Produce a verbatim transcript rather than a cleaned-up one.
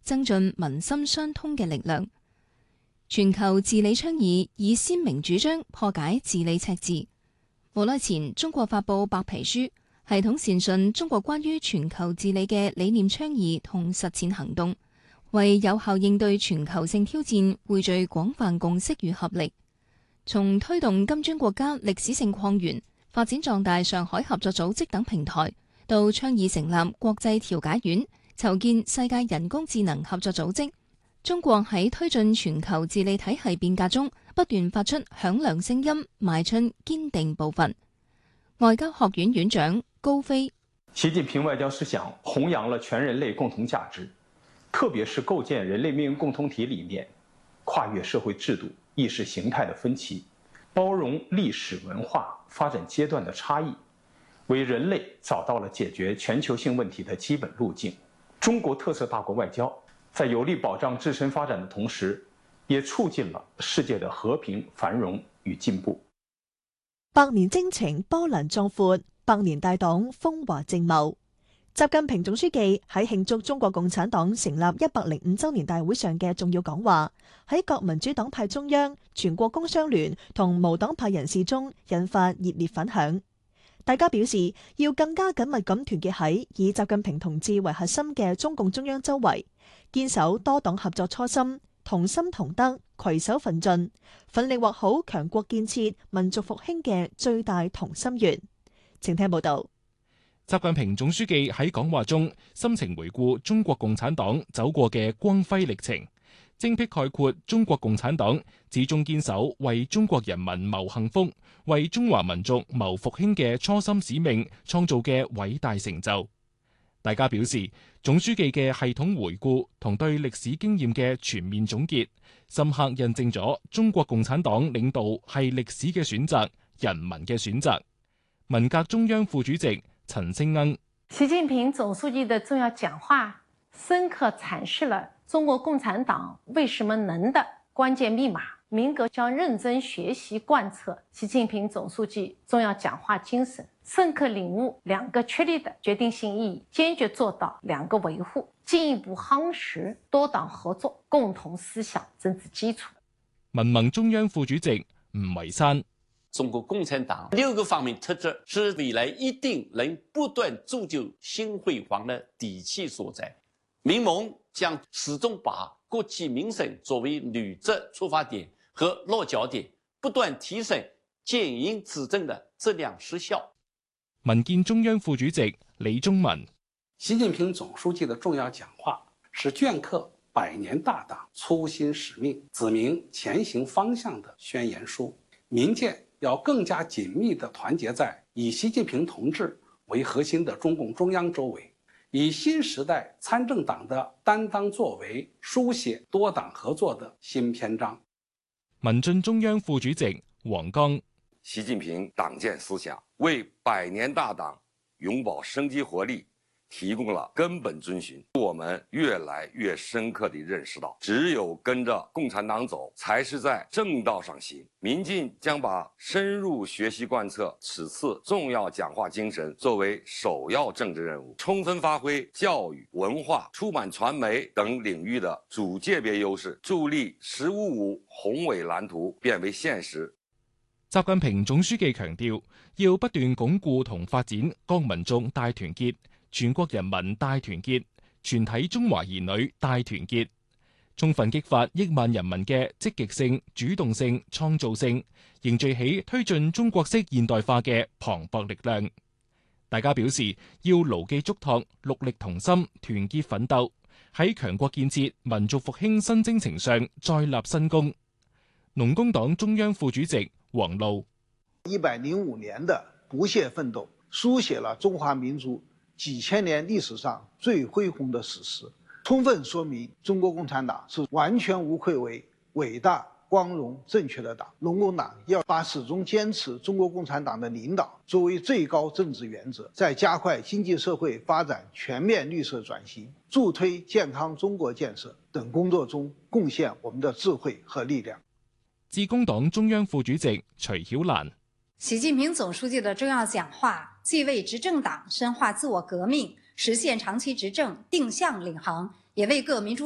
增進民心相通嘅力量。全球治理倡議以鮮明主張破解治理赤字。冇耐前，中國發布白皮書，系統闡述中國關於全球治理嘅理念倡議同實踐行動，為有效應對全球性挑戰匯聚廣泛共識與合力。從推動金磚國家歷史性擴員、發展壯大上海合作組織等平台，到倡議成立國際調解院、籌建世界人工智能合作組織，中國喺推進全球治理體系變革中不斷發出響亮聲音，邁出堅定步伐。外交學院院長高飛： 習近平外交思想弘揚了全人類共同價值，特別是構建人類命運共同體理念，跨越社會制度、意識形態的分歧，包容歷史文化發展階段的差異，為人類找到了解決全球性問題的基本路徑。中國特色大國外交在有力保障自身發展的同時，也促進了世界的和平、繁榮與進步。 百年征程波瀾壯闊，百年大黨風華正茂。習近平總書記喺慶祝中國共產黨成立一百零五週年大會上嘅重要講話，喺各民主黨派中央、全國工商聯同無黨派人士中引發熱烈反響。大家表示要更加緊密咁團結喺以習近平同志為核心嘅中共中央周圍，堅守多黨合作初心，同心同德，攜手奮進，奮力畫好強國建設、民族復興嘅最大同心圓。請聽報道。 習近平總書記喺講話中深情回顧中國共產黨走過嘅光輝歷程，精闢概括中國共產黨始終堅守為中國人民謀幸福、為中華民族謀復興嘅初心使命創造嘅偉大成就。大家表示，總書記嘅系統回顧同對歷史經驗嘅全面總結，深刻印證咗中國共產黨領導係歷史嘅選擇、人民嘅選擇。文革中央副主席陳星恩： 習近平總書記的重要講話，深刻闡釋了中國共產黨為什麼能的關鍵密碼。民革將認真學習貫徹習近平總書記重要講話精神，深刻領悟兩個確立的決定性意義，堅決做到兩個維護，進一步夯實多黨合作共同思想政治基礎。 民盟中央副主席吳維山： 中國共產黨六個方面特質是未來一定能不斷鑄就新輝煌的底氣所在。民盟將始終把國計民生作為履職出發點和落腳點，不斷提升建營執政的質量實效。 民建中央副主席李宗文： 習近平總書記的重要講話是鐫刻百年大黨初心使命、指明前行方向的宣言書。民建要更加緊密地團結在以習近平同志為核心的中共中央周圍，以新時代參政黨的擔當作為，書寫多黨合作的新篇章。 民進中央副主席黃剛： 習近平黨建思想為百年大黨永葆生機活力提供了根本遵循。我們越來越深刻地認識到，只有跟着共產黨走，才是在正道上行。民進將把深入學習貫徹此次重要講話精神作為首要政治任務，充分發揮教育、文化、出版傳媒等領域的主界別優勢，助力十五五宏偉藍圖變為現實。 習近平總書記強調，要不斷鞏固同發展各民眾大團結、全國人民大團結、全體中華兒女大團結，充分激發億萬人民嘅積極性、主動性、創造性，凝聚起推進中國式現代化嘅磅礴力量。大家表示要牢記囑託，戮力同心，團結奮鬥，喺強國建設、民族復興新征程上再立新功。農工黨中央副主席王璐： 一百零五年的不懈奮鬥，書寫了中華民族幾千年歷史上最恢宏的史實，充分說明中國共產黨是完全無愧為偉大、光榮、正確的黨。農工黨要把始終堅持中國共產黨的領導作為最高政治原則，在加快經濟社會發展全面綠色轉型、助推健康中國建設等工作中貢獻我們的智慧和力量。 致公黨中央副主席徐曉蘭： 習近平總書記的重要講話，既為執政黨深化自我革命、實現長期執政定向領航，也為各民主